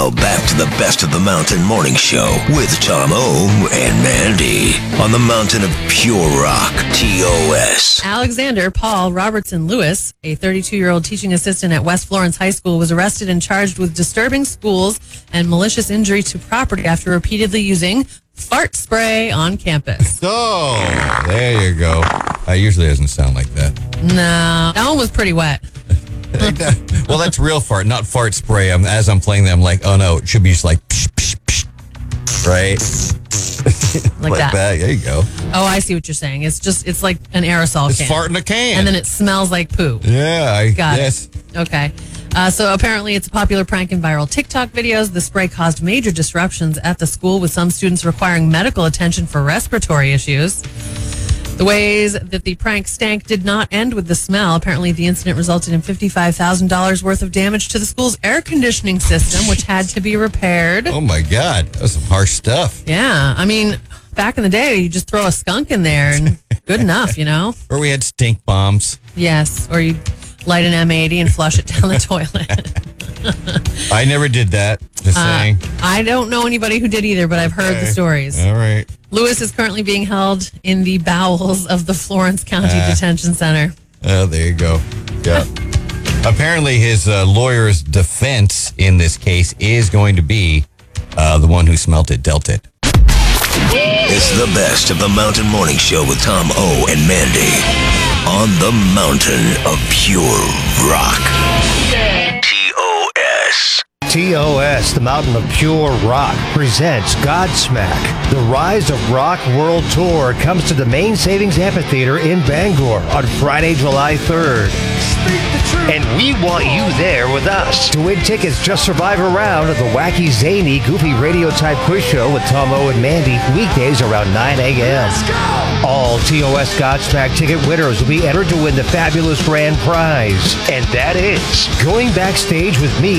Now back to the Best of the Mountain Morning Show with Tom O and Mandy on the mountain of pure rock, TOS. Alexander Paul Robertson Lewis, a 32-year-old teaching assistant at West Florence High School, was arrested and charged with disturbing schools and malicious injury to property after repeatedly using fart spray on campus. Oh, there you go. It usually doesn't sound like that. No, that one was pretty wet. Well, that's real fart, not fart spray. As I'm playing them, I'm like, oh no, it should be just like, psh, psh, psh, right? Like that. There you go. Oh, I see what you're saying. It's like an aerosol It's can. fart in a can. And then it smells like poo. Yeah, I Got guess. it. Okay. So apparently it's a popular prank in viral TikTok videos. The spray caused major disruptions at the school, with some students requiring medical attention for respiratory issues. The ways that the prank stank did not end with the smell. Apparently the incident resulted in $55,000 worth of damage to the school's air conditioning system, which had to be repaired. Oh my God, that's some harsh stuff. Yeah. I mean, back in the day, you just throw a skunk in there and good enough, you know? Or we had stink bombs. Yes. Or you light an M80 and flush it down the toilet. I never did that. Just saying. I don't know anybody who did either, but I've heard the stories. All right. Lewis is currently being held in the bowels of the Florence County Detention Center. Oh, there you go. Yeah. Apparently, his lawyer's defense in this case is going to be the one who smelt it, dealt it. It's the Best of the Mountain Morning Show with Tom O and Mandy on the mountain of pure rock. TOS. TOS, the Mountain of Pure Rock, presents Godsmack. The Rise of Rock World Tour comes to the Main Savings Amphitheater in Bangor on Friday, July 3rd. And we want you there with us. To win tickets, just survive a round of the wacky, zany, goofy radio-type quiz show with Tom O and Mandy, weekdays around 9 a.m. All TOS Godsmack ticket winners will be entered to win the fabulous grand prize. And that is going backstage with me